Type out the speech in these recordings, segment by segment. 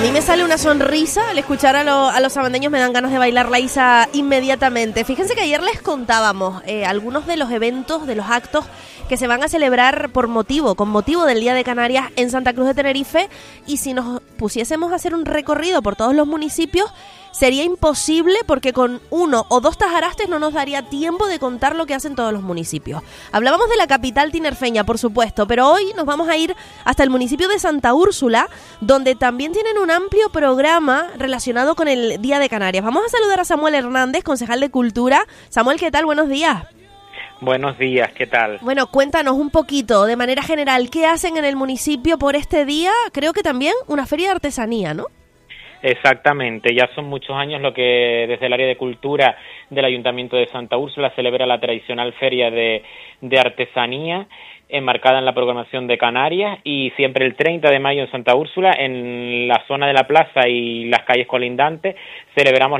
mí me sale una sonrisa al escuchar a los sabandeños, me dan ganas de bailar la Isa inmediatamente. Fíjense que ayer les contábamos algunos de los eventos, de los actos que se van a celebrar con motivo del Día de Canarias en Santa Cruz de Tenerife, y si nos pusiésemos a hacer un recorrido por todos los municipios sería imposible, porque con 1 o 2 tajarastes no nos daría tiempo de contar lo que hacen todos los municipios. Hablábamos de la capital tinerfeña, por supuesto, pero hoy nos vamos a ir hasta el municipio de Santa Úrsula, donde también tienen un amplio programa relacionado con el Día de Canarias. Vamos a saludar a Samuel Hernández, concejal de Cultura. Samuel, ¿qué tal? Buenos días. Buenos días, ¿qué tal? Bueno, cuéntanos un poquito, de manera general, ¿qué hacen en el municipio por este día? Creo que también una feria de artesanía, ¿no? Exactamente, ya son muchos años lo que desde el área de cultura del Ayuntamiento de Santa Úrsula celebra la tradicional feria de artesanía enmarcada en la programación de Canarias, y siempre el 30 de mayo en Santa Úrsula, en la zona de la plaza y las calles colindantes, celebramos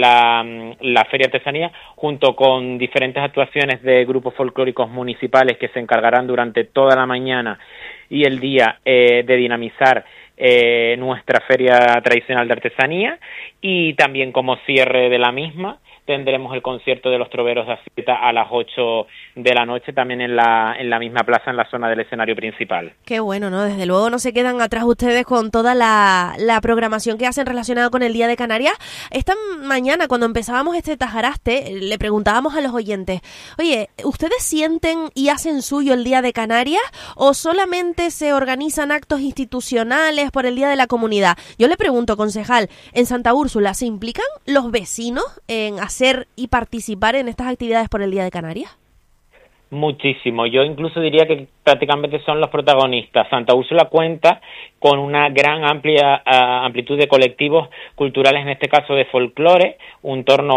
la feria de artesanía junto con diferentes actuaciones de grupos folclóricos municipales que se encargarán durante toda la mañana y el día de dinamizar nuestra feria tradicional de artesanía, y también como cierre de la misma tendremos el concierto de los troveros de Acieta a las 8 de la noche, también en la misma plaza, en la zona del escenario principal. Qué bueno, ¿no? Desde luego no se quedan atrás ustedes con toda la programación que hacen relacionada con el Día de Canarias. Esta mañana, cuando empezábamos este tajaraste, le preguntábamos a los oyentes, oye, ¿ustedes sienten y hacen suyo el Día de Canarias o solamente se organizan actos institucionales por el Día de la Comunidad? Yo le pregunto, concejal, en Santa Úrsula, ¿se implican los vecinos en hacer y participar en estas actividades por el Día de Canarias? Muchísimo, yo incluso diría que prácticamente son los protagonistas. Santa Úrsula cuenta con una gran amplitud de colectivos culturales, en este caso de folclore, un torno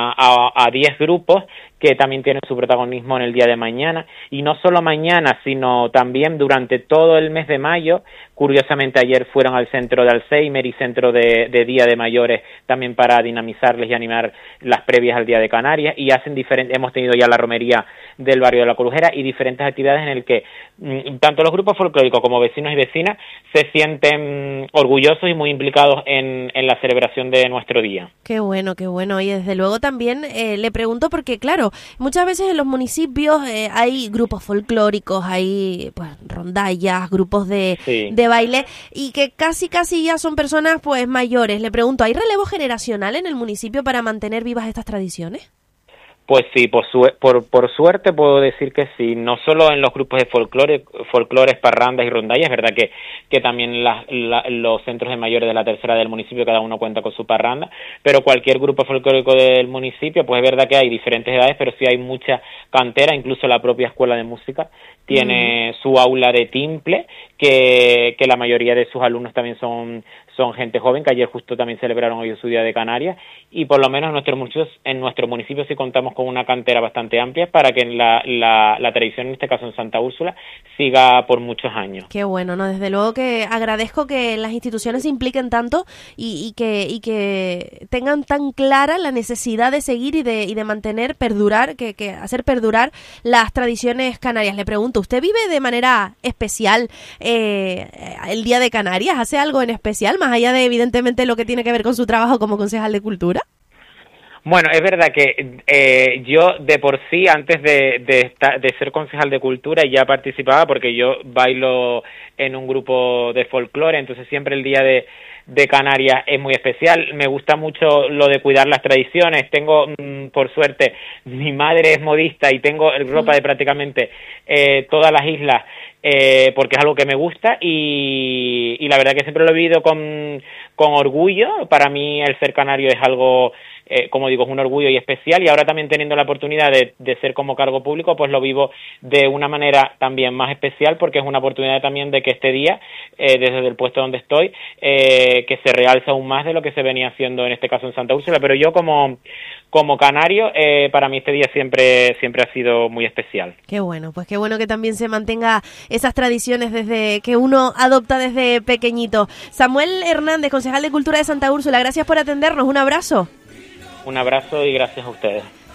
a 10 grupos que también tienen su protagonismo en el día de mañana, y no solo mañana, sino también durante todo el mes de mayo. Curiosamente ayer fueron al centro de Alzheimer y centro de Día de Mayores también para dinamizarles y animar las previas al Día de Canarias, y hemos tenido ya la romería del barrio de la Colujera y diferentes actividades en el que tanto los grupos folclóricos como vecinos y vecinas se sienten orgullosos y muy implicados en la celebración de nuestro día. Qué bueno, y desde luego también le pregunto porque, claro, muchas veces en los municipios hay grupos folclóricos, hay pues rondallas, grupos de baile, y que casi ya son personas pues mayores. Le pregunto, ¿hay relevo generacional en el municipio para mantener vivas estas tradiciones? Pues sí, por suerte puedo decir que sí, no solo en los grupos de folclores, parrandas y rondallas. Es verdad que también los centros de mayores de la tercera del municipio, cada uno cuenta con su parranda, pero cualquier grupo folclórico del municipio, pues es verdad que hay diferentes edades, pero sí hay mucha cantera, incluso la propia escuela de música tiene su aula de timple, que la mayoría de sus alumnos también son gente joven, que ayer justo también celebraron hoy su Día de Canarias, y por lo menos en nuestro municipio sí contamos con una cantera bastante amplia para que la tradición, en este caso en Santa Úrsula, siga por muchos años. Qué bueno, ¿no? Desde luego que agradezco que las instituciones se impliquen tanto y que tengan tan clara la necesidad de seguir y de mantener, perdurar, que hacer perdurar las tradiciones canarias. Le pregunto, ¿usted vive de manera especial el Día de Canarias? ¿Hace algo en especial, más allá de evidentemente lo que tiene que ver con su trabajo como concejal de Cultura? Bueno, es verdad que yo de por sí, antes de ser concejal de Cultura, ya participaba, porque yo bailo en un grupo de folclore, entonces siempre el Día de Canarias es muy especial. Me gusta mucho lo de cuidar las tradiciones. Tengo, por suerte, mi madre es modista y tengo ropa de prácticamente todas las islas, porque es algo que me gusta, y la verdad que siempre lo he vivido con orgullo. Para mí el ser canario es algo, como digo, es un orgullo y especial, y ahora también teniendo la oportunidad de ser como cargo público, pues lo vivo de una manera también más especial, porque es una oportunidad también de que este día, desde el puesto donde estoy, que se realza aún más de lo que se venía haciendo en este caso en Santa Úrsula. Pero yo como canario, para mí este día siempre ha sido muy especial. Qué bueno, pues qué bueno que también se mantenga esas tradiciones desde que uno adopta desde pequeñito. Samuel Hernández, concejal de Cultura de Santa Úrsula, gracias por atendernos, un abrazo. Un abrazo y gracias a ustedes.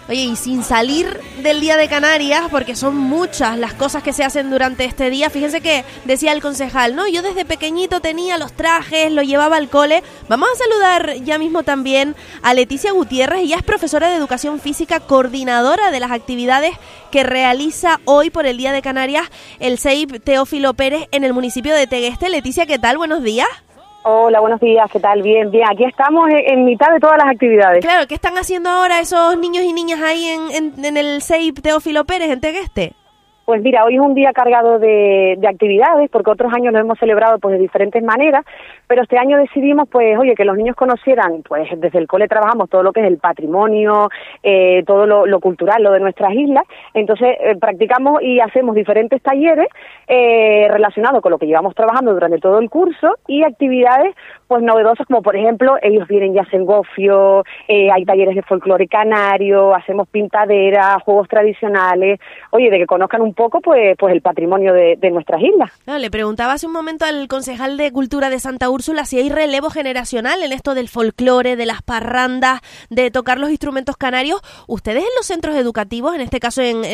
Oye, y sin salir del Día de Canarias, porque son muchas las cosas que se hacen durante este día, fíjense que decía el concejal, ¿no? Yo desde pequeñito tenía los trajes, lo llevaba al cole. Vamos a saludar ya mismo también a Leticia Gutiérrez. Ella es profesora de Educación Física, coordinadora de las actividades que realiza hoy por el Día de Canarias el CEIP Teófilo Pérez en el municipio de Tegueste. Leticia, ¿qué tal? Buenos días. Hola, buenos días, ¿qué tal? Bien, aquí estamos en mitad de todas las actividades. Claro, ¿qué están haciendo ahora esos niños y niñas ahí en el CEIP Teófilo Pérez en Tegueste? Pues mira, hoy es un día cargado de actividades, porque otros años lo hemos celebrado pues de diferentes maneras, pero este año decidimos pues, oye, que los niños conocieran, pues desde el cole trabajamos todo lo que es el patrimonio, todo lo cultural, lo de nuestras islas, entonces practicamos y hacemos diferentes talleres relacionados con lo que llevamos trabajando durante todo el curso y actividades pues novedosas como por ejemplo, ellos vienen y hacen gofio, hay talleres de folclore canario, hacemos pintaderas, juegos tradicionales, oye, de que conozcan un poco pues el patrimonio de nuestras islas. No, le preguntaba hace un momento al concejal de Cultura de Santa Úrsula si hay relevo generacional en esto del folclore, de las parrandas, de tocar los instrumentos canarios. ¿Ustedes en los centros educativos, en este caso en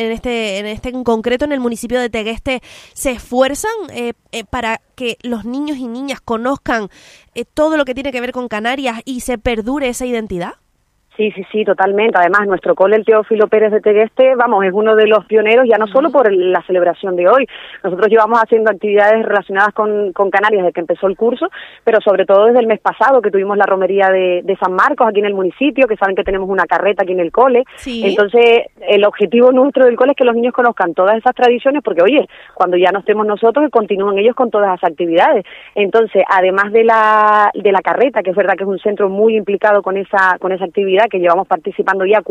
concreto en el municipio de Tegueste, se esfuerzan para que los niños y niñas conozcan todo lo que tiene que ver con Canarias y se perdure esa identidad? Sí, totalmente. Además, nuestro cole, el Teófilo Pérez de Tegueste, es uno de los pioneros, ya no solo por la celebración de hoy. Nosotros llevamos haciendo actividades relacionadas con Canarias desde que empezó el curso, pero sobre todo desde el mes pasado, que tuvimos la romería de San Marcos aquí en el municipio, que saben que tenemos una carreta aquí en el cole. Sí. Entonces, el objetivo nuestro del cole es que los niños conozcan todas esas tradiciones, porque, oye, cuando ya no estemos nosotros, que continúen ellos con todas esas actividades. Entonces, además de la carreta, que es verdad que es un centro muy implicado con esa actividad, que llevamos participando ya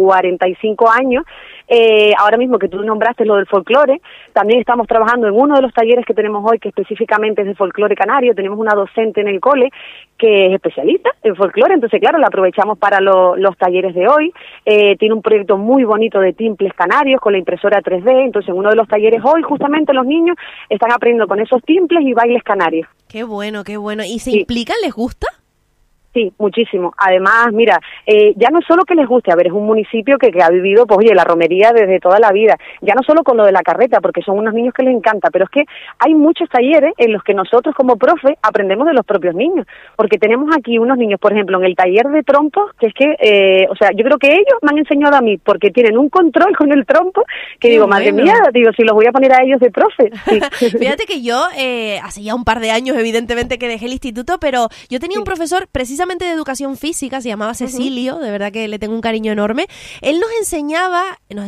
45 años, ahora mismo que tú nombraste lo del folclore, también estamos trabajando en uno de los talleres que tenemos hoy, que específicamente es de folclore canario. Tenemos una docente en el cole que es especialista en folclore, entonces claro, la aprovechamos para los talleres de hoy. Tiene un proyecto muy bonito de timples canarios con la impresora 3D, entonces en uno de los talleres hoy justamente los niños están aprendiendo con esos timples y bailes canarios. Qué bueno. ¿Y se implican? ¿Les gusta? Sí, muchísimo. Además, mira, ya no solo que les guste, es un municipio que ha vivido, pues oye, la romería desde toda la vida, ya no solo con lo de la carreta, porque son unos niños que les encanta, pero es que hay muchos talleres en los que nosotros como profe aprendemos de los propios niños, porque tenemos aquí unos niños, por ejemplo, en el taller de trompos, que es que, yo creo que ellos me han enseñado a mí, porque tienen un control con el trompo, que digo, madre mía, si los voy a poner a ellos de profe. Sí. Fíjate que yo, hace ya un par de años, evidentemente, que dejé el instituto, pero yo tenía un profesor precisamente de educación física, se llamaba Cecilio, de verdad que le tengo un cariño enorme. Él nos enseñaba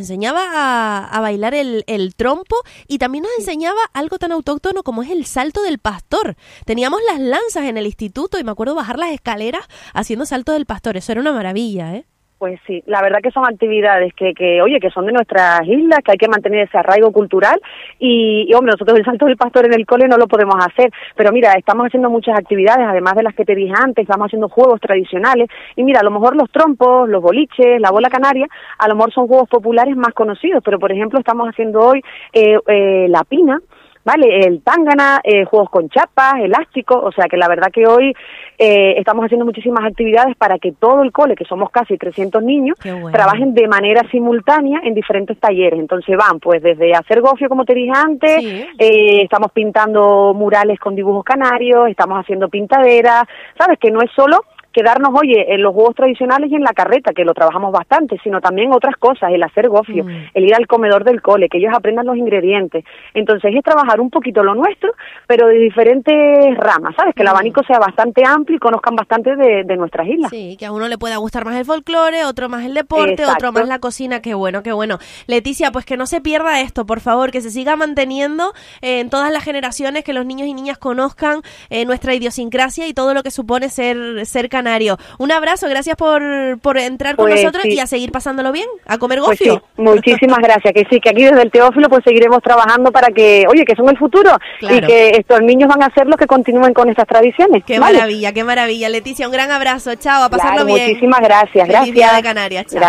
a bailar el trompo y también nos enseñaba algo tan autóctono como es el salto del pastor. Teníamos las lanzas en el instituto y me acuerdo bajar las escaleras haciendo salto del pastor. Eso era una maravilla, ¿eh? Pues sí, la verdad que son actividades que son de nuestras islas, que hay que mantener ese arraigo cultural y hombre, nosotros el salto del pastor en el cole no lo podemos hacer, pero mira, estamos haciendo muchas actividades, además de las que te dije antes, estamos haciendo juegos tradicionales y mira, a lo mejor los trompos, los boliches, la bola canaria, a lo mejor son juegos populares más conocidos, pero por ejemplo estamos haciendo hoy la pina, ¿vale? El tángana, juegos con chapas, elásticos, o sea que la verdad que hoy estamos haciendo muchísimas actividades para que todo el cole, que somos casi 300 niños, trabajen de manera simultánea en diferentes talleres. Entonces van pues desde hacer gofio, como te dije antes, estamos pintando murales con dibujos canarios, estamos haciendo pintaderas, ¿sabes? Que no es solo quedarnos, oye, en los juegos tradicionales y en la carreta, que lo trabajamos bastante, sino también otras cosas, el hacer gofio, el ir al comedor del cole, que ellos aprendan los ingredientes. Entonces es trabajar un poquito lo nuestro, pero de diferentes ramas, ¿sabes? Que el abanico sea bastante amplio y conozcan bastante de nuestras islas. Sí, que a uno le pueda gustar más el folclore, otro más el deporte, otro más la cocina. Qué bueno. Leticia, pues que no se pierda esto, por favor, que se siga manteniendo en todas las generaciones, que los niños y niñas conozcan nuestra idiosincrasia y todo lo que supone ser canario. Un abrazo, gracias por entrar con nosotros y a seguir pasándolo bien, a comer gofio. Pues sí, muchísimas gracias, que aquí desde el Teófilo pues seguiremos trabajando para que, oye, que son el futuro y que estos niños van a ser los que continúen con estas tradiciones. Qué maravilla, Leticia, un gran abrazo, chao, a pasarlo bien. Muchísimas gracias. Feliz Día de Canarias, chao.